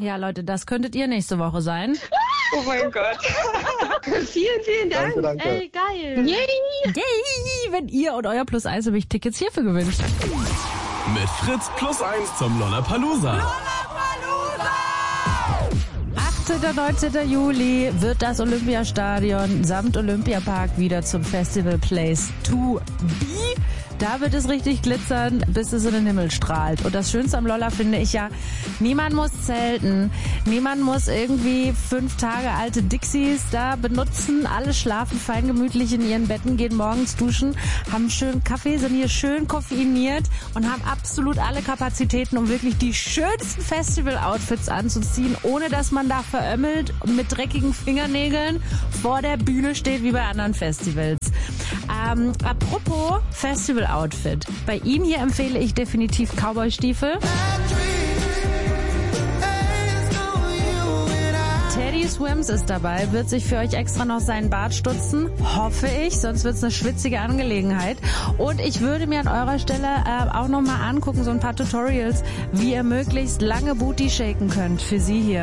Ja, Leute, das könntet ihr nächste Woche sein. Oh mein Gott. Vielen Dank. Danke. Ey, geil. Yay! Wenn ihr und euer Plus 1 Tickets hierfür gewünscht. Mit Fritz Plus 1 zum Lollapalooza. 18. und 19. Juli wird das Olympiastadion samt Olympiapark wieder zum Festival Place to be. Da wird es richtig glitzern, bis es in den Himmel strahlt. Und das Schönste am Lolla finde ich ja, niemand muss zelten, niemand muss irgendwie 5 Tage alte Dixies da benutzen. Alle schlafen fein gemütlich in ihren Betten, gehen morgens duschen, haben schön Kaffee, sind hier schön koffeiniert und haben absolut alle Kapazitäten, um wirklich die schönsten Festival-Outfits anzuziehen, ohne dass man da verömmelt und mit dreckigen Fingernägeln vor der Bühne steht, wie bei anderen Festivals. Apropos Festival-Outfit. Bei ihm hier empfehle ich definitiv Cowboy-Stiefel. Teddy Swims ist dabei, wird sich für euch extra noch seinen Bart stutzen, hoffe ich, sonst wird es eine schwitzige Angelegenheit. Und ich würde mir an eurer Stelle auch nochmal angucken, so ein paar Tutorials, wie ihr möglichst lange Booty shaken könnt für sie hier.